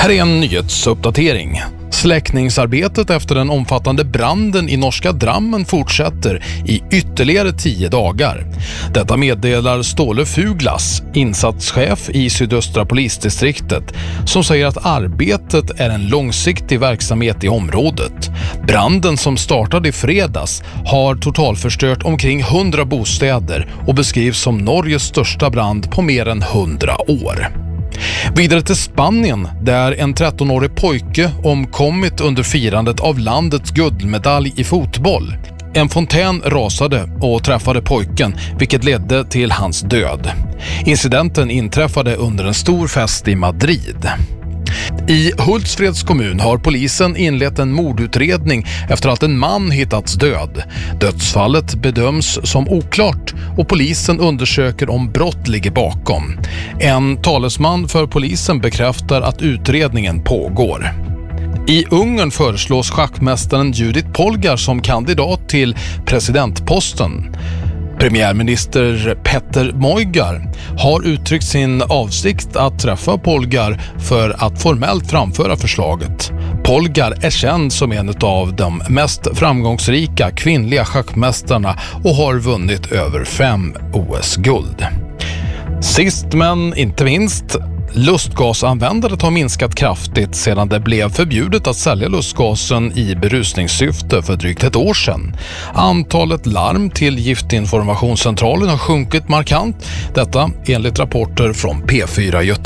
Här är en nyhetsuppdatering. Släckningsarbetet efter den omfattande branden i norska Drammen fortsätter i ytterligare 10 dagar. Detta meddelar Ståle Fuglas, insatschef i sydöstra polisdistriktet, som säger att arbetet är en långsiktig verksamhet i området. Branden som startade i fredags har totalförstört omkring 100 bostäder och beskrivs som Norges största brand på mer än 100 år. Vidare till Spanien, där en 13-årig pojke omkommit under firandet av landets guldmedalj i fotboll. En fontän rasade och träffade pojken, vilket ledde till hans död. Incidenten inträffade under en stor fest i Madrid. I Hultsfreds kommun har polisen inlett en mordutredning efter att en man hittats död. Dödsfallet bedöms som oklart och polisen undersöker om brott ligger bakom. En talesman för polisen bekräftar att utredningen pågår. I Ungern föreslås schackmästaren Judith Polgar som kandidat till presidentposten. Premiärminister Peter Mojgar har uttryckt sin avsikt att träffa Polgar för att formellt framföra förslaget. Polgar är känd som en av de mest framgångsrika kvinnliga schackmästarna och har vunnit över 5 OS-guld. Sist men inte minst, lustgasanvändandet har minskat kraftigt sedan det blev förbjudet att sälja lustgasen i berusningssyfte för drygt ett år sedan. Antalet larm till Giftinformationscentralen har sjunkit markant, detta enligt rapporter från P4 Göteborg.